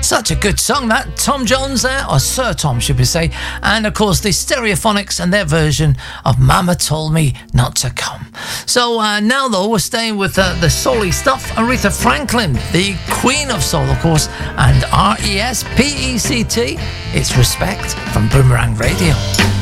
Such a good song, that. Tom Jones there, or Sir Tom, should we say. And, of course, the Stereophonics and their version of Mama Told Me Not to Come. So now, though, we're staying with the soul-y stuff. Aretha Franklin, the Queen of Soul, of course, and R-E-S-P-E-C-T. It's Respect from Boomerang Radio.